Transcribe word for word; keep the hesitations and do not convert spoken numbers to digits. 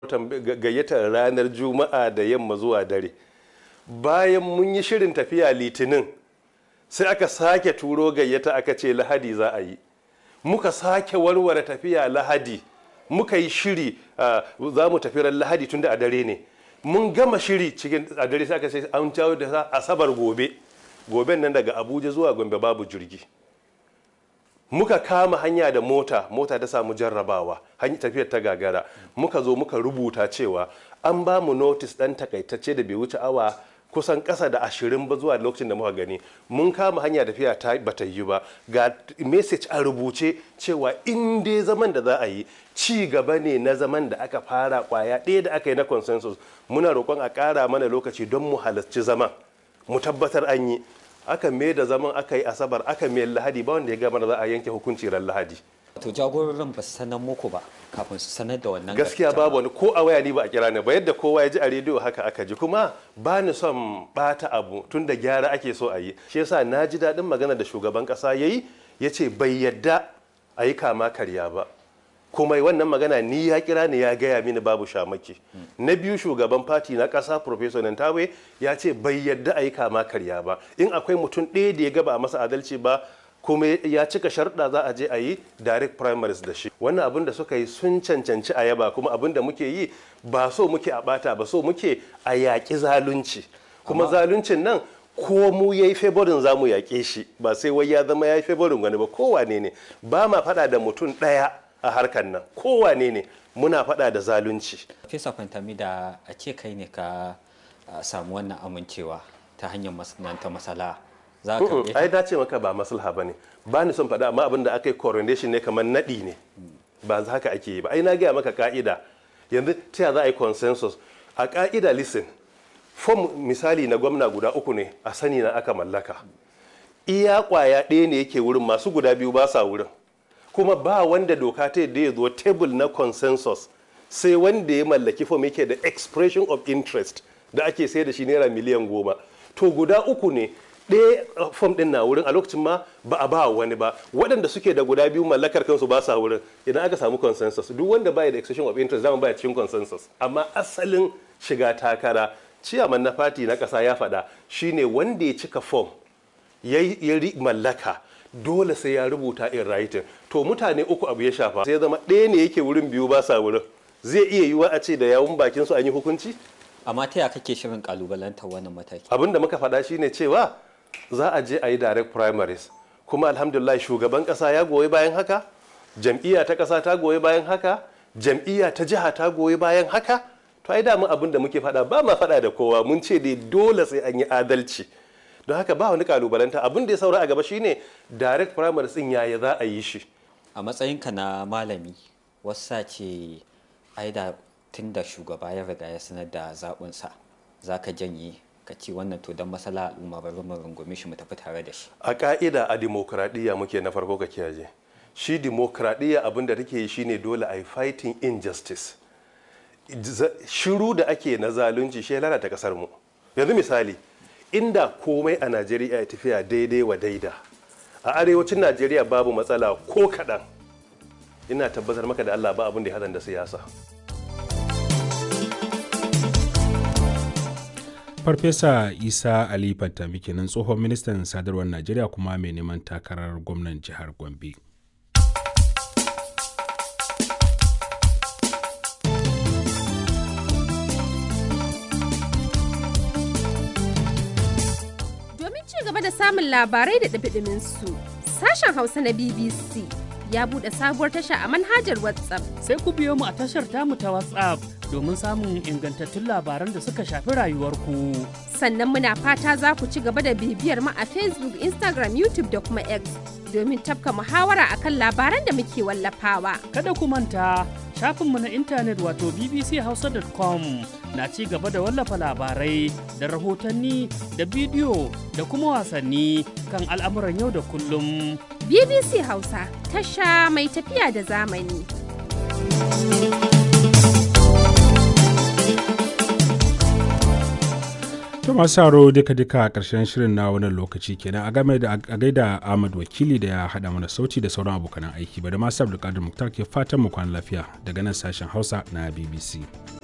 gayyatar ranar juma'a da yamma zuwa dare. Bayan mun yi shirin tafiya litinin sai aka sake turo gayyata aka ce lahadi za a yi. Muka sake warware tafiya lahadi, muka yi shiri za mu tafi ran lahadi tunda a dare ne. Mun gama shiri cikin a dare sai aka ce an jawo da asabar gobe. Goben nan daga Abuja zuwa Gombe babu jirgi. Muka kama hanya da mota, mota ta samu jarrabawa, hanyar tafiyar ta gagara. Muka zo muka rubuta cewa an ba mu notice ɗan takaitacce da bai wuce awa kusan ƙasa da ashirin ba zuwa lokacin da muka gani. Mun kama hanya tafiya ta bata yi ba. Ga message a rubuce cewa in dai zaman da za a yi ci gaba ne na zaman da aka fara kwaya ɗaya da aka yi na consensus. Muna roƙon a ƙara mana lokaci don mu halarci zaman. Mu tabbatar an yi. Aka mai da zaman aka yi asabar aka mai lahadi ba wanda ya gama da za a yanke hukunci ran lahadi. To jagororin ba su sanar muku ba kafin su sanar da wannan gaskiya babu wani ko a waya ni ba a kira ni ba yadda kowa ya ji a rediyo haka aka ji kuma ba ni son bata abu tun da gyara ake so a yi shi yasa na ji daɗin magana da shugaban ƙasa ya yi ya ce bai yadda a yi kama karya ba kuma wannan magana ni ya kira ni ya gaya mini babu shamaki. Na biyu shugaban fati na ƙasa Professor Nantawe ya ce bai yadda a yi kama karya ba in akwai mutum ɗaya da ya gaba masa adalci ba kuma ya cika sharɗa za a je a yi direct primaries da shi. Wannan abin da suka yi sun cancanci a yaba kuma abin da muke yi ba so muke a ɓata ba so muke a yaƙi zalunci kuma zaluncin nan ko mu ya yi favorin za mu yaƙe shi ba sai wai ya zama ya yi favorin wani ba kowane ne ba ma faɗa da mutum ɗaya a harkar nan kowane ne muna faɗa da zalunci. Fesa Fantami da a ce kai ne ka samu wannan amincewa ta hanyar masana'anta masala za ka ai da ce maka ba maslaha ba ne ba ni son faɗa amma abin da aka yi coronation ne kamar naɗi ne ba haka ake yi ba ai na gaya maka ka'ida yanzu ta za a yi consensus a ka'ida listen form misali na gwamna guda uku ne a sani na aka mallaka iya kwaya ɗaya ne yake wurin masu guda biyu ba sa wurin kuma ba wanda doka ta yadda ya zo table na consensus sai wanda ya mallaki form yake da expression of interest da ake sai da shi naira miliyan goma to guda uku ne ɗaya form ɗin na wurin a lokacin ma ba a ba wani ba waɗanda suke da guda biyu mallakar kansu ba sa wurin idan aka samu consensus duk wanda baya da expression of interest zama baya cikin consensus amma asalin shiga takara ciyaman na fati na ƙasa ya faɗa shine wanda ya cika form ya mallaka dole sai ya rubuta in writing to mutane uku abu ya shafa sai zama ɗaya ne yake wurin biyu ba sa wurin zai iya yiwuwa a ce da yawun bakin su an yi hukunci amma ta ya kake shirin kalubalantar wannan mataki abinda muka faɗa shine cewa za a je a yi direct primaries kuma alhamdulillah shugaban ƙasa ya goyi bayan haka jam'iyya ta ƙasa ta goyi bayan haka jam'iyya ta jiha ta goyi bayan haka to ai damun abin da muke faɗa ba ma faɗa da kowa mun ce dai dole sai an yi adalci don haka ba wani kalubalanta abin da ya saura a gaba shine direct primaries din yaya za a yi shi. A matsayinka na malami wasa ce ai da tun da shugaba ya riga ya sanar da zaɓinsa za ka janye ka ce wannan to don masala al'umma bari mu rungume shi mu tafi tare da shi. A ka'ida a dimokuraɗiyya muke na farko ka kiyaye shi dimokuraɗiyya abin da take yi shine dole a yi fighting injustice shiru da ake na zalunci shi ya lalata kasar mu yanzu misali inda komai a Najeriya ya tafiya daidai wa daida a arewacin Najeriya babu matsala ko kaɗan ina tabbatar maka da Allah ba abin da ya haɗa da siyasa. Farfesa Isa Ali Fantami kenan tsohon ministan sadarwar Najeriya kuma mai neman takarar gwamnan jihar Gombe. Gaba da samun labarai da ɗumi su sashen Hausa na B B C ya buɗe sabuwar tasha a manhajar WhatsApp. Sai ku biyo mu a tashar tamu ta WhatsApp domin samun ingantattun labaran da suka shafi rayuwarku. Sannan muna fata za ku ci gaba da bibiyar mu a Facebook, Instagram, YouTube da kuma X domin tafka muhawara akan labaran da muke wallafawa. Kada ku manta shafinmu na intanet wato b b c hausa dot com na ci gaba da wallafa labarai da rahotanni da bidiyo da kuma wasanni kan al'amuran yau da kullum. B B C Hausa tasha mai tafiya da zamani. To To masu saro duka duka a ƙarshen shirin na wannan lokaci kenan a game da a gaida Ahmad Wakili da ya haɗa mana sauti da sauran abokan aiki ba da masu Abdulkadir Muktar ke fatan mu kwana lafiya daga nan sashen Hausa na B B C.